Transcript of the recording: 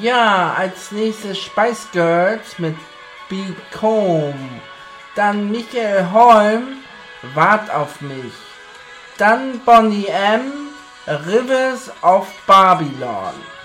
Ja, als nächstes Spice Girls mit Become. Dann Michael Holm, Wart auf mich. Dann Boney M, Rivers of Babylon.